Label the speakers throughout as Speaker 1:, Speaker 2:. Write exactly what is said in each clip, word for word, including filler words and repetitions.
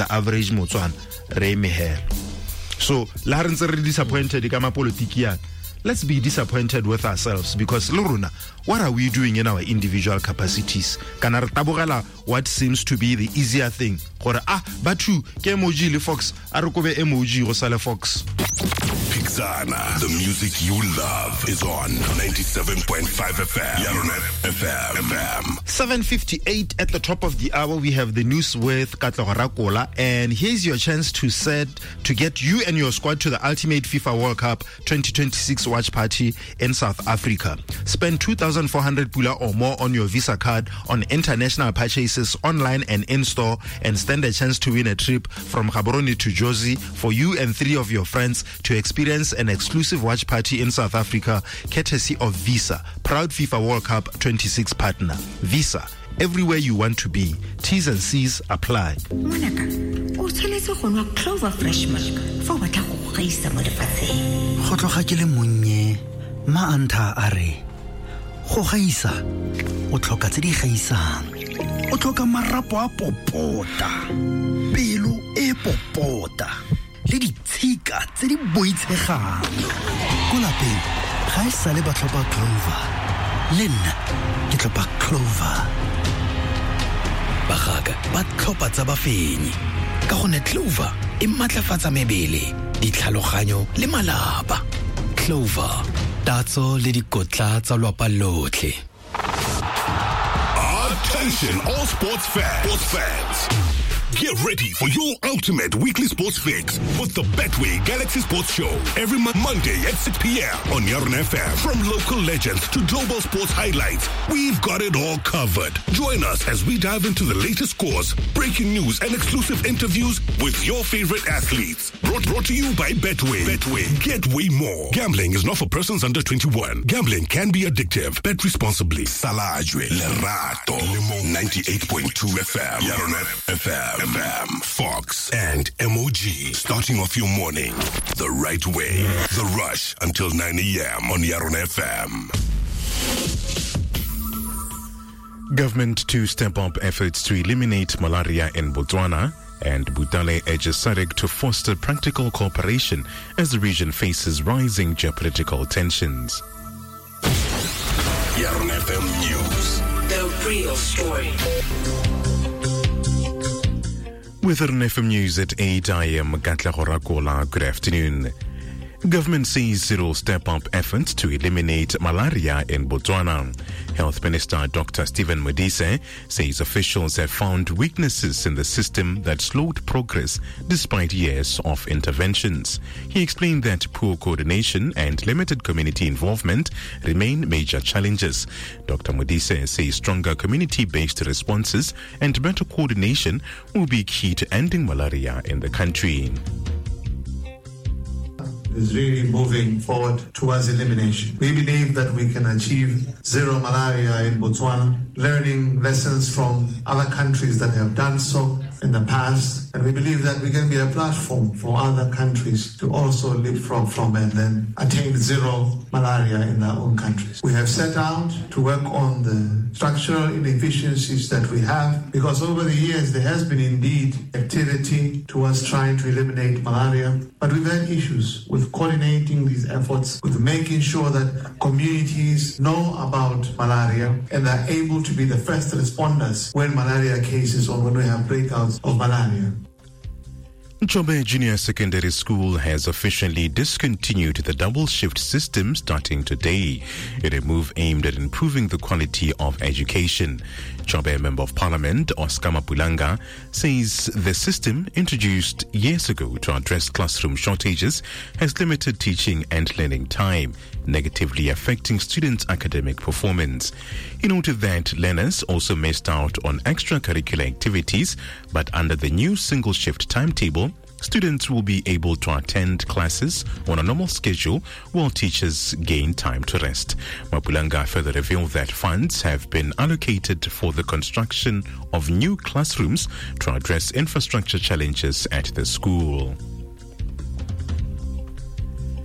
Speaker 1: the average Motswana re mehel. So la re ntse re disappointed ka mapolitiki ya, let's be disappointed with ourselves, because loruna, what are we doing in our individual capacities? Kana re tabogela what seems to be the easier thing. Gore ah batho ke emoji le Fox, a re kobe emoji go sale Fox.
Speaker 2: Pixana, the music you love is on ninety-seven point five F M. Yaronet F M. F M.
Speaker 1: seven fifty-eight at the top of the hour, we have the news with Katlego Rakola, and here's your chance to set to get you and your squad to the Ultimate FIFA World Cup twenty twenty-six watch party in South Africa. Spend two thousand four hundred pula or more on your Visa card on international purchases online and in-store, and stand a chance to win a trip from Gaborone to Jozi for you and three of your friends to experience an exclusive watch party in South Africa, courtesy of Visa, proud FIFA World Cup twenty-six partner. Visa, everywhere you want to be. T's and C's apply.
Speaker 3: Monaka, o tshwanetse go nwa Clover Fresh Milk fa o batla go gaisa mo lefatsheng.
Speaker 4: Go tloga ke le monnye, maanta a re go gaisa o tlhoka tse di gaisang. O tlhoka marapo a popota, pelo e popota, le ditshika tse di boitshegang. Ko lapeng ga e sale ba tlhopa Clover, le nna ke tlhopa Clover. Bagaga ba tlhopa tsa bafenyi ka gone Clover e matlafatsa mebele, ditlhaloganyo le malapa. Clover, tatso le dikotla tsa lwapa lotlhe.
Speaker 2: Attention all sports fans. Sports fans. Get ready for your ultimate weekly sports fix with the Betway Galaxy Sports Show every mo- Monday at six p.m. on Yaron F M. From local legends to global sports highlights, we've got it all covered. Join us as we dive into the latest scores, breaking news, and exclusive interviews with your favorite athletes. Brought, brought to you by Betway. Betway. Get way more. Gambling is not for persons under twenty-one. Gambling can be addictive. Bet responsibly. Salajwe. Lerato. Limo ninety-eight point two F M. Yaron F M. F M, Fox, and M O G. Starting off your morning the right way. The Rush until nine a.m. on Yaron F M.
Speaker 5: Government to step up efforts to eliminate malaria in Botswana, and Butale urges S A D C to foster practical cooperation as the region faces rising geopolitical tensions.
Speaker 2: Yaron F M News.
Speaker 6: The real story.
Speaker 5: With Yaron F M News at eight, I am Katlego Rakola. Good afternoon. Government says it will step up efforts to eliminate malaria in Botswana. Health Minister Doctor Stephen Modise says officials have found weaknesses in the system that slowed progress despite years of interventions. He explained that poor coordination and limited community involvement remain major challenges. Doctor Modise says stronger community-based responses and better coordination will be key to ending malaria in the country.
Speaker 7: Is really moving forward towards elimination. We believe that we can achieve zero malaria in Botswana, learning lessons from other countries that have done so in the past, and we believe that we can be a platform for other countries to also leapfrog from and then attain zero malaria in their own countries. We have set out to work on the structural inefficiencies that we have, because over the years there has been indeed activity towards trying to eliminate malaria, but we've had issues with coordinating these efforts, with making sure that communities know about malaria and are able to be the first responders when malaria cases or when we have breakouts of malaria.
Speaker 5: Chobe Junior Secondary School has officially discontinued the double shift system starting today, in a move aimed at improving the quality of education. Chobe Member of Parliament Oscar Mapulanga says the system, introduced years ago to address classroom shortages, has limited teaching and learning time, negatively affecting students' academic performance. He noted that learners also missed out on extracurricular activities, but under the new single shift timetable, students will be able to attend classes on a normal schedule while teachers gain time to rest. Mapulanga further revealed that funds have been allocated for the construction of new classrooms to address infrastructure challenges at the school.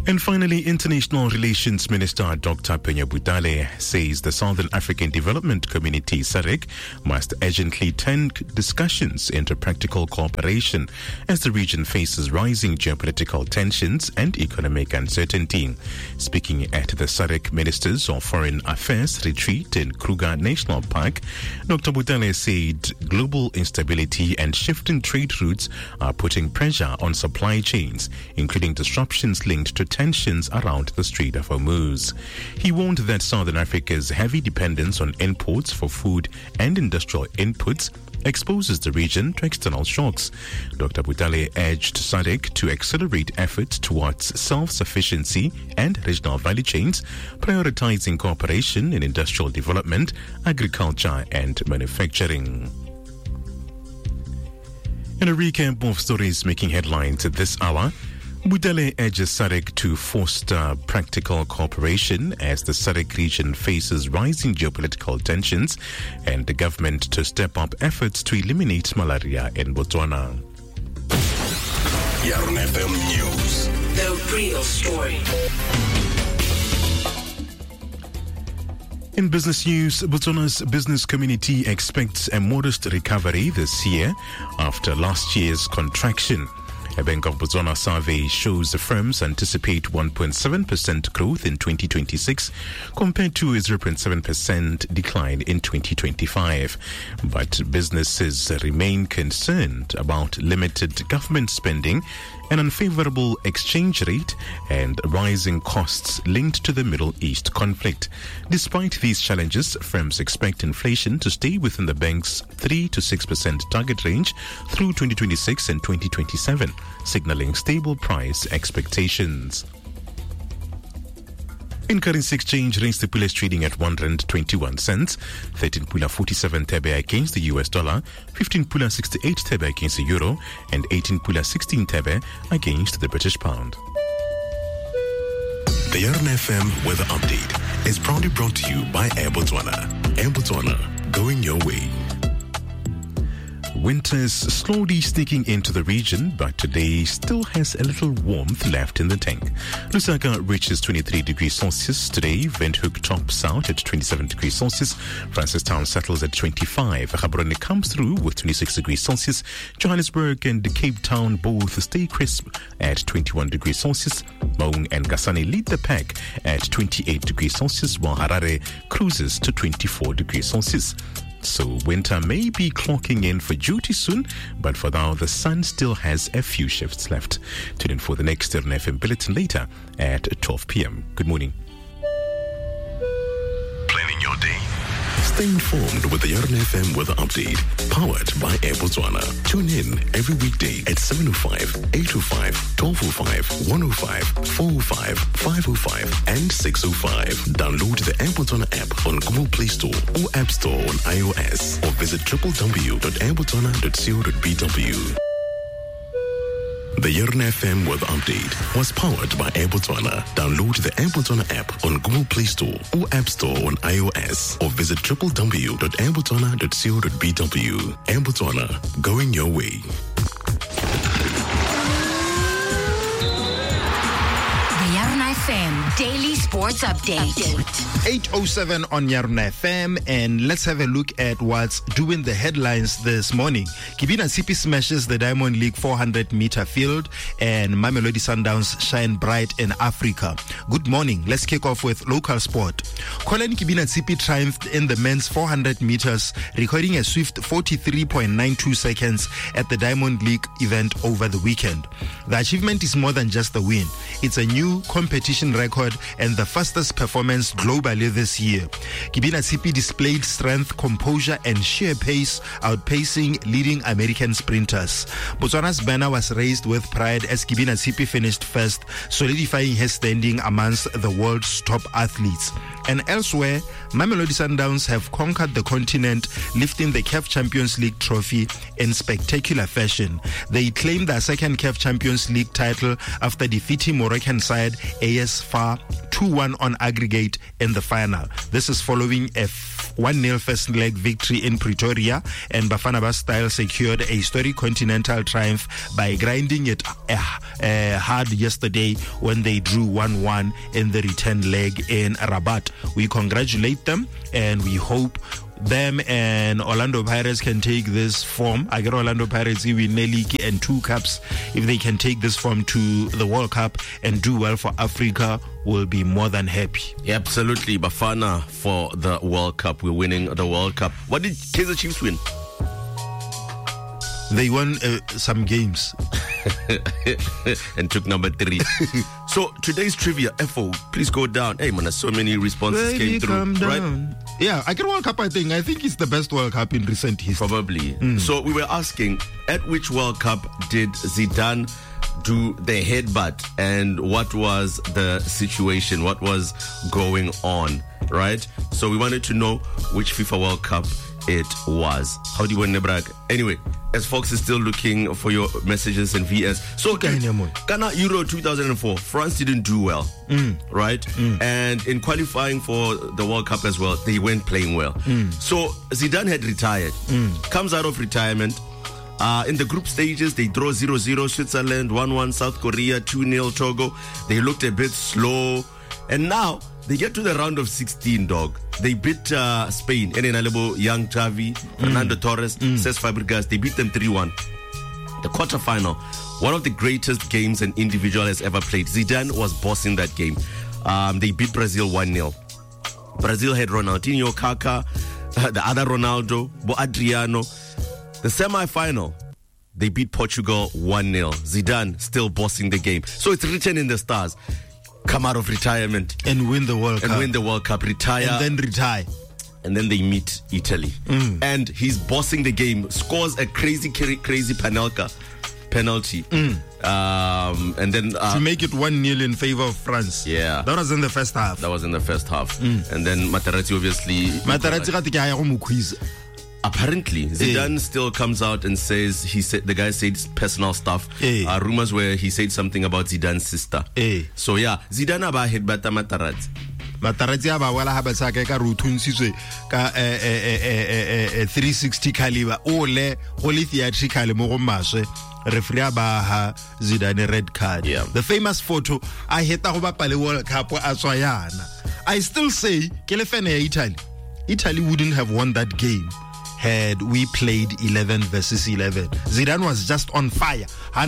Speaker 5: And finally, International Relations Minister Doctor Penya Butale says the Southern African Development Community, S A D C, must urgently turn discussions into practical cooperation as the region faces rising geopolitical tensions and economic uncertainty. Speaking at the S A D C Ministers of Foreign Affairs retreat in Kruger National Park, Doctor Butale said global instability and shifting trade routes are putting pressure on supply chains, including disruptions linked to tensions around the Strait of Hormuz. He warned that Southern Africa's heavy dependence on imports for food and industrial inputs exposes the region to external shocks. Doctor Butale urged S A D C to accelerate efforts towards self-sufficiency and regional value chains, prioritizing cooperation in industrial development, agriculture, and manufacturing. In a recap of stories making headlines at this hour, Butale urges S A D C to foster practical cooperation as the S A D C region faces rising geopolitical tensions, and the government to step up efforts to eliminate malaria in Botswana.
Speaker 2: Yarn F M News.
Speaker 6: The real story.
Speaker 5: In business news, Botswana's business community expects a modest recovery this year after last year's contraction. A Bank of Botswana survey shows the firms anticipate one point seven percent growth in twenty twenty-six compared to a zero point seven percent decline in twenty twenty-five. But businesses remain concerned about limited government spending, an unfavorable exchange rate, and rising costs linked to the Middle East conflict. Despite these challenges, firms expect inflation to stay within the bank's three to six percent target range through twenty twenty-six and twenty twenty-seven, signaling stable price expectations. In currency exchange rates, the pula is trading at one rand twenty-one cents, thirteen pula forty-seven tebe against the U S dollar, fifteen pula sixty-eight tebe against the euro, and eighteen pula sixteen tebe against the British pound.
Speaker 2: The Yarn F M Weather Update is proudly brought to you by Air Botswana. Air Botswana, going your way.
Speaker 5: Winter's slowly sneaking into the region, but today still has a little warmth left in the tank. Lusaka reaches twenty-three degrees Celsius today. Windhoek tops out at twenty-seven degrees Celsius. Francistown settles at twenty-five. Gaborone comes through with twenty-six degrees Celsius. Johannesburg and Cape Town both stay crisp at twenty-one degrees Celsius. Maung and Kasane lead the pack at twenty-eight degrees Celsius, while Harare cruises to twenty-four degrees Celsius. So winter may be clocking in for duty soon, but for now the sun still has a few shifts left. Tune in for the next Yarn F M bulletin later at twelve p.m. Good morning.
Speaker 2: Planning your day. Stay informed with the Yarn F M Weather Update, powered by Air Botswana. Tune in every weekday at seven oh five, eight oh five, twelve oh five, one oh five, four oh five, five oh five, and six oh five. Download the Air Botswana app on Google Play Store or App Store on iOS, or visit w w w dot air botswana dot co dot b w. The Yarn F M Weather Update was powered by Air Botswana. Download the Air Botswana app on Google Play Store or App Store on iOS, or visit w w w dot air botswana dot co dot b w. Air Botswana, going your way.
Speaker 3: F M Daily Sports Update.
Speaker 1: eight oh seven on Yarn F M, and let's have a look at what's doing the headlines this morning. Kibina Tsipi smashes the Diamond League four hundred meter field, and Mamelodi Sundowns shine bright in Africa. Good morning. Let's kick off with local sport. Colin Kibina Tsipi triumphed in the men's four hundred meters, recording a swift forty-three point nine two seconds at the Diamond League event over the weekend. The achievement is more than just a win. It's a new competition record and the fastest performance globally this year. Kibina Tsipi displayed strength, composure, and sheer pace, outpacing leading American sprinters. Botswana's banner was raised with pride as Kibina Tsipi finished first, solidifying her standing amongst the world's top athletes. And elsewhere, Mamelodi Sundowns have conquered the continent, lifting the C A F Champions League trophy in spectacular fashion. They claimed their second C A F Champions League title after defeating Moroccan side A S F A Samoa two one on aggregate in the final. This is following a one nil first leg victory in Pretoria, and Bafana Bafana secured a historic continental triumph by grinding it uh, uh, hard yesterday when they drew one one in the return leg in Rabat. We congratulate them, and we hope them and Orlando Pirates can take this form. I get Orlando Pirates win the league and two cups. If they can take this form to the World Cup and do well for Africa, we'll be more than happy.
Speaker 8: Yeah, absolutely. Bafana for the World Cup. We're winning the World Cup. What did Kaizer Chiefs win?
Speaker 1: They won uh, some games
Speaker 8: and took number three. So today's trivia, F O, please go down. Hey man, so many responses
Speaker 1: Baby,
Speaker 8: came through, right?
Speaker 1: Down. Yeah, I get World Cup. I think I think it's the best World Cup in recent history.
Speaker 8: Probably.
Speaker 1: Mm.
Speaker 8: So we were asking, at which World Cup did Zidane do the headbutt, and what was the situation? What was going on? Right. So we wanted to know which FIFA World Cup it was. How do you want Nebrag? Anyway, as Fox is still looking for your messages and V S. So Ghana Euro two thousand four, France didn't do well,
Speaker 1: mm.
Speaker 8: right?
Speaker 1: Mm.
Speaker 8: And in qualifying for the World Cup as well, they weren't playing well.
Speaker 1: Mm.
Speaker 8: So Zidane had retired,
Speaker 1: mm.
Speaker 8: comes out of retirement. Uh, in the group stages, they draw zero zero Switzerland, one one South Korea, two nil Togo. They looked a bit slow. And now they get to the round of sixteen, dog. They beat uh, Spain. Enenalebo, Young Xavi, mm. Fernando Torres, mm. Cesc Fabregas. They beat them three one. The quarterfinal, one of the greatest games an individual has ever played. Zidane was bossing that game. Um, they beat Brazil one nil. Brazil had Ronaldinho, Kaká, uh, the other Ronaldo, Bo Adriano. The semi-final, they beat Portugal one nil. Zidane still bossing the game. So it's written in the stars. Come out of retirement
Speaker 1: and win the World
Speaker 8: and
Speaker 1: Cup.
Speaker 8: win the World Cup, retire,
Speaker 1: and then retire.
Speaker 8: And then they meet Italy.
Speaker 1: Mm.
Speaker 8: And he's bossing the game, scores a crazy, crazy Panelka penalty.
Speaker 1: Mm.
Speaker 8: Um, and then uh,
Speaker 1: to make it one nil in favor of France.
Speaker 8: Yeah.
Speaker 1: That was in the first half.
Speaker 8: That was in the first half.
Speaker 1: Mm.
Speaker 8: And then Materazzi obviously.
Speaker 1: Materazzi
Speaker 8: Apparently, Zidane yeah. still comes out and says he said the guy said personal stuff.
Speaker 1: Yeah.
Speaker 8: Uh, rumors where he said something about Zidane's sister.
Speaker 1: Yeah.
Speaker 8: So yeah, Zidane aba headbutt Materazzi.
Speaker 1: Materazzi aba wala ha batsa ka ka rutunsitswe ka three sixty caliber ole go le theatrical mo go maswe referee aba ha Zidane red card.
Speaker 8: Yeah.
Speaker 1: The famous photo I heta go bapale World Cup a tswa yana. I still say ke le fan ya Italy. Italy wouldn't have won that game had we played eleven versus eleven. Zidane was just on fire.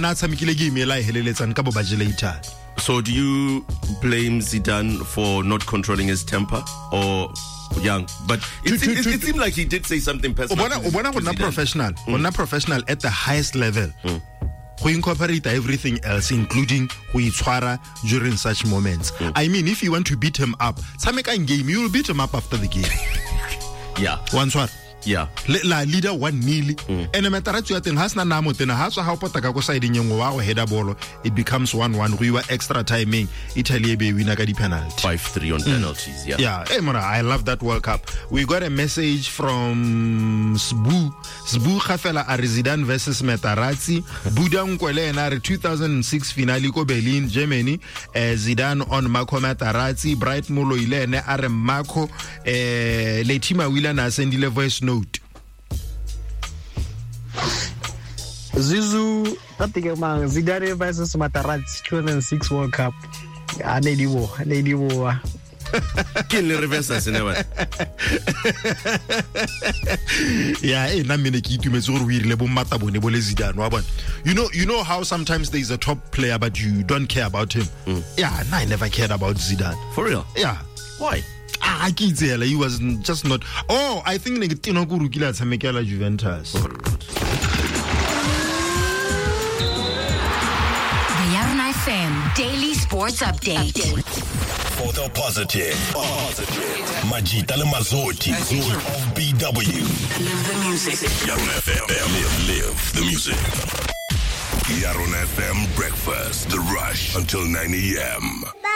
Speaker 8: So do you blame Zidane for not controlling his temper, or young? But it,
Speaker 1: to,
Speaker 8: it,
Speaker 1: to,
Speaker 8: it, it seemed like he did say something personal.
Speaker 1: Not professional.
Speaker 8: Mm.
Speaker 1: Not professional at the highest level.
Speaker 8: Mm.
Speaker 1: We incorporate everything else, including Huichwara during such moments.
Speaker 8: Mm.
Speaker 1: I mean, if you want to beat him up, Sameka game, you will beat him up after the game.
Speaker 8: Yeah.
Speaker 1: One swat.
Speaker 8: Yeah.
Speaker 1: La leader one nil.
Speaker 8: Mm.
Speaker 1: And the Materazzi ya teng hasna namo tena haswa ha pota ka go side nyengwe wa go header ball, it becomes one one. We were extra timing. Italy be winner ka di penalty.
Speaker 8: five three on penalties. Mm. Yeah.
Speaker 1: Yeah. Hey Mona, I love that World Cup. We got a message from Sbu. Sbu Khafela are Zidane versus Materazzi. Buda Nkwele na two thousand six finale ko Berlin, Germany. Uh, Zidane on Marco Materazzi. Bright Molo ile ne are Marco uh, Letima Wila na sendile voice note.
Speaker 9: Zuzu, Zidane versus Materazzi two thousand six World Cup. I need you more. I need you more.
Speaker 8: Kill the reverse as never.
Speaker 1: Yeah, eh na mine ki itumetse gore o irile bo mata bone bo le Zidane wa bona. You know, you know how sometimes there is a top player but you don't care about him.
Speaker 8: Mm.
Speaker 1: Yeah, nah, I never cared about Zidane.
Speaker 8: For real?
Speaker 1: Yeah.
Speaker 8: Why?
Speaker 1: Ah, I can't tell. He was just not. Oh, I think Negitino Kurukila Tamekela Juventus.
Speaker 3: The Yarn F M Daily Sports Update. Update.
Speaker 2: For the positive. Positive. Majita le Mazotti of B W.
Speaker 6: Live the music.
Speaker 2: Yarn F M. Live, live the music. Yarn F M breakfast. The Rush until nine a.m.